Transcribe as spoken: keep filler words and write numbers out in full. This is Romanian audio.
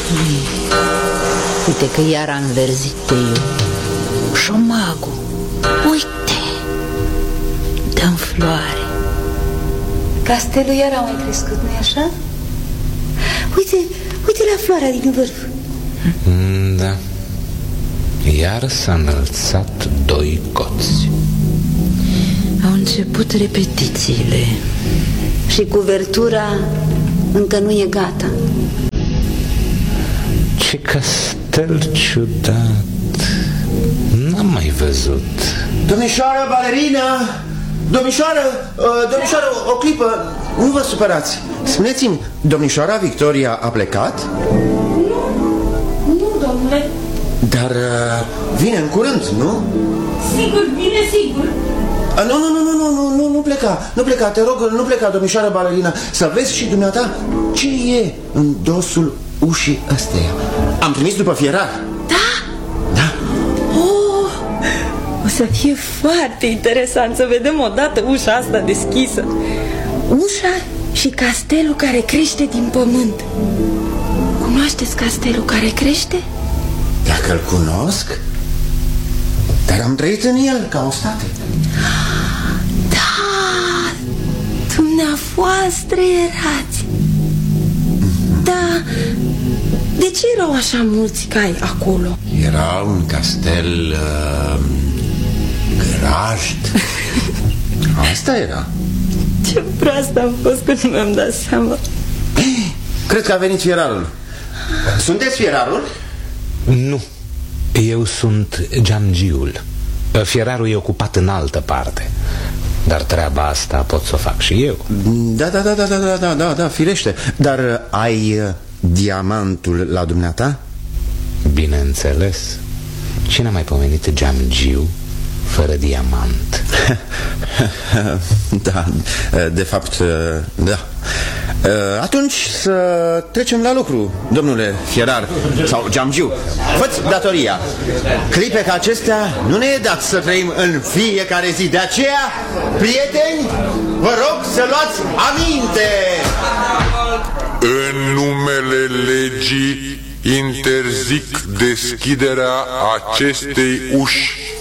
Uite că iar a înverzit teiul. Șomagul, uite, dă-n floare. Castelul iar a mai crescut, nu-i așa? Uite, uite la floarea din vârf. Da. Iar s-a înălțat doi coți. Au început repetițiile. Și cuvertura încă nu e gata. Ce castel ciudat. N-am mai văzut. Domnișoară balerina! Domnișoară, uh, domnișoară, o clipă, nu vă supărați. Spuneți-mi, domnișoara Victoria a plecat? Nu, nu, domnule. Dar uh, vine în curând, nu? Sigur, vine sigur. Uh, nu, nu, nu, nu, nu, nu, nu, nu pleca, nu pleca, te rog, nu pleca, domnișoară balerina. Să vezi și dumneata ce e în dosul ușii ăsteia. Am trimis după fierar. Da? Da. Oh, o să fie foarte interesant să vedem odată ușa asta deschisă. Ușa și castelul care crește din pământ. Cunoașteți castelul care crește? Dacă îl cunosc, dar am trăit în el ca o state. Da, dumneavoastră erați. Da, de ce erau așa mulți cai acolo? Era un castel uh, grajd. Asta era. Ce proastă am fost când nu mi-am dat seama. Cred că a venit fierarul. Sunteți fierarul? Nu, eu sunt geamgiul. Fierarul e ocupat în altă parte. Dar treaba asta pot să o fac și eu. Da, da, da, da, da, da, da, da, da, firește. Dar uh, ai uh, diamantul la dumneata? Bineînțeles. Cine a mai pomenit geamgiu fără diamant? Da, de fapt, da. Atunci să trecem la lucru, domnule fierar sau geamgiu. Fă-ți datoria. Clipe ca acestea nu ne e dat să trăim în fiecare zi. De aceea, prieteni, vă rog să luați aminte. În numele legii interzic deschiderea acestei uși.